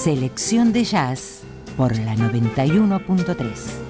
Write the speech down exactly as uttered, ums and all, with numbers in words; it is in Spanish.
Selección de jazz por la noventa y uno punto tres.